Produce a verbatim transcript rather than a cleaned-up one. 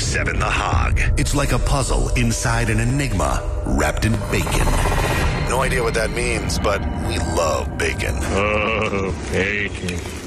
seven The Hog. It's like a puzzle inside an enigma wrapped in bacon. No idea what that means, but we love bacon. Oh, bacon.